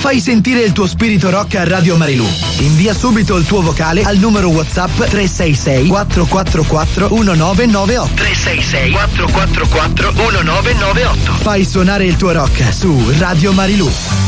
Fai sentire il tuo spirito rock a Radio Marilù. Invia subito il tuo vocale al numero WhatsApp 366 444 1998. 366 444 1998. Fai suonare il tuo rock su Radio Marilù.